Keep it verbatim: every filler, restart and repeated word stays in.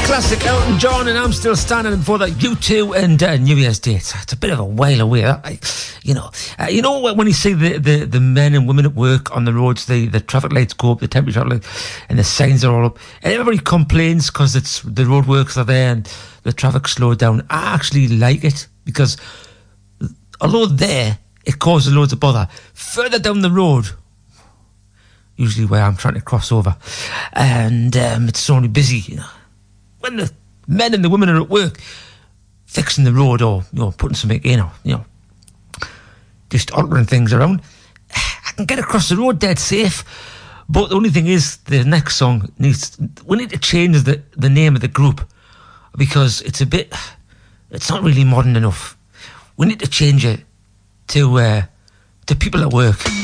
Classic Elton John, and I'm Still Standing. Before that, U two and uh, New Year's Day. It's, it's a bit of a while away, that, like, you know. Uh, you know when you see the, the, the men and women at work on the roads, the, the traffic lights go up, the temperature lights, and the signs are all up, and everybody complains because it's the road works are there and the traffic slowed down. I actually like it because although there it causes loads of bother, further down the road, usually where I'm trying to cross over, and um, it's only busy, you know. When the men and the women are at work fixing the road or, you know, putting something in or, you know, just altering things around, I can get across the road dead safe. But the only thing is, the next song needs, we need to change the, the name of the group because it's a bit, it's not really modern enough. We need to change it to, uh, to People at Work.